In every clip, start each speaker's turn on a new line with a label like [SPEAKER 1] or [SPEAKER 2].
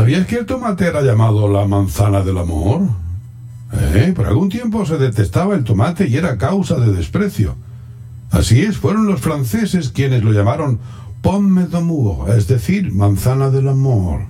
[SPEAKER 1] ¿Sabías que el tomate era llamado la manzana del amor? Por algún tiempo se detestaba el tomate y era causa de desprecio. Así es, fueron los franceses quienes lo llamaron pomme d'amour, es decir, manzana del amor.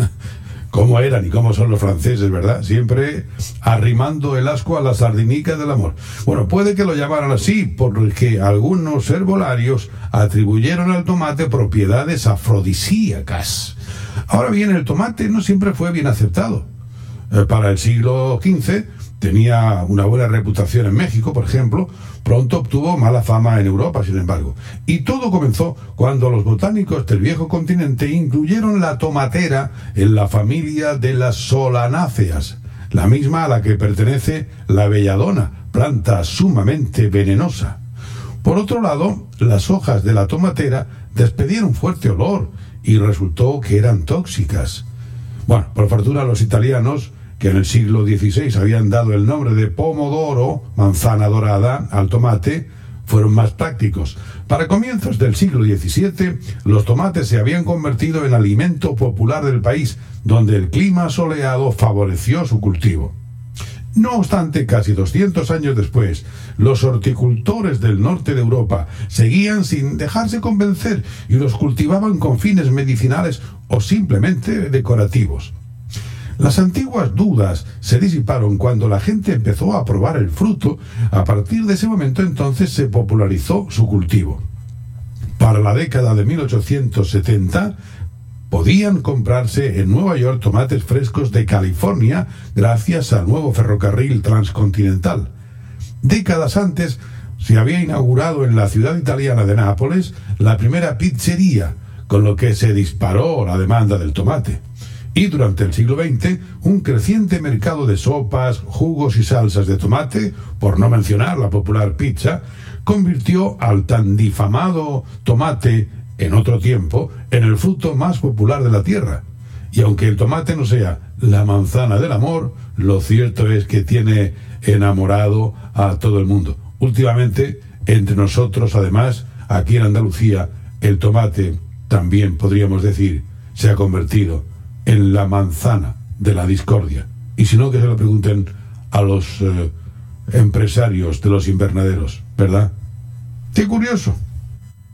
[SPEAKER 1] ¿Cómo eran y cómo son los franceses, verdad? Siempre arrimando el ascua a la sardinica del amor. Bueno, puede que lo llamaran así porque algunos herbolarios atribuyeron al tomate propiedades afrodisíacas. Ahora bien, el tomate no siempre fue bien aceptado. Para el siglo XV tenía una buena reputación en México, por ejemplo. Pronto obtuvo mala fama en Europa, sin embargo. Y todo comenzó cuando los botánicos del viejo continente incluyeron la tomatera en la familia de las solanáceas, la misma a la que pertenece la belladona, planta sumamente venenosa. Por otro lado, las hojas de la tomatera despedían un fuerte olor y resultó que eran tóxicas. Bueno, por fortuna los italianos, que en el siglo XVI habían dado el nombre de pomodoro, manzana dorada, al tomate, fueron más prácticos. Para comienzos del siglo XVII, los tomates se habían convertido en alimento popular del país, donde el clima soleado favoreció su cultivo. No obstante, casi 200 años después, los horticultores del norte de Europa seguían sin dejarse convencer y los cultivaban con fines medicinales o simplemente decorativos. Las antiguas dudas se disiparon cuando la gente empezó a probar el fruto. A partir de ese momento entonces se popularizó su cultivo. Para la década de 1870 podían comprarse en Nueva York tomates frescos de California gracias al nuevo ferrocarril transcontinental. Décadas antes se había inaugurado en la ciudad italiana de Nápoles la primera pizzería, con lo que se disparó la demanda del tomate. Y durante el siglo XX, un creciente mercado de sopas, jugos y salsas de tomate, por no mencionar la popular pizza, convirtió al tan difamado tomate, en otro tiempo, en el fruto más popular de la tierra. Y aunque el tomate no sea la manzana del amor, lo cierto es que tiene enamorado a todo el mundo. Últimamente, entre nosotros, además, aquí en Andalucía, el tomate, también podríamos decir, se ha convertido en la manzana de la discordia. Y si no, que se lo pregunten a los empresarios de los invernaderos, ¿verdad? ¡Qué curioso!